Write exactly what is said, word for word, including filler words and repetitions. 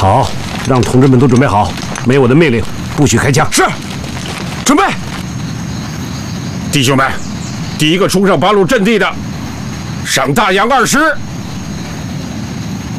好，让同志们都准备好，没我的命令，不许开枪。 是，准备。弟兄们，第一个冲上八路阵地的，上大洋二师。